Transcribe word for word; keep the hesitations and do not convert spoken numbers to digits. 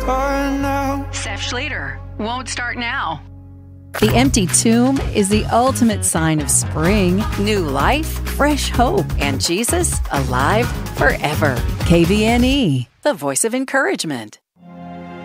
Seth Schrader, won't start now. The empty tomb is the ultimate sign of spring, new life, fresh hope, and Jesus alive forever. K V N E, the voice of encouragement.